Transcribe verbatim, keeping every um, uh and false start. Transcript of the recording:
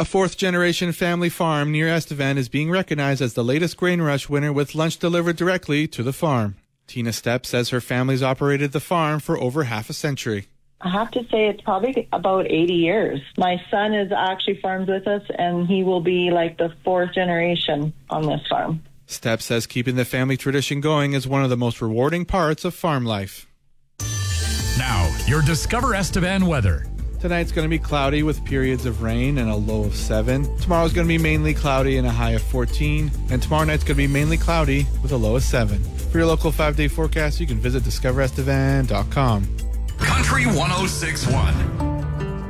A fourth-generation family farm near Estevan is being recognized as the latest Grain Rush winner with lunch delivered directly to the farm. Tina Stepp says her family's operated the farm for over half a century. I have to say it's probably about eighty years. My son is actually farmed with us, and he will be like the fourth generation on this farm. Stepp says keeping the family tradition going is one of the most rewarding parts of farm life. Now, your Discover Estevan weather. Tonight's going to be cloudy with periods of rain and a low of seven. Tomorrow's going to be mainly cloudy and a high of fourteen. And tomorrow night's going to be mainly cloudy with a low of seven. For your local five-day forecast, you can visit discover estevan dot com. Country one oh six point one.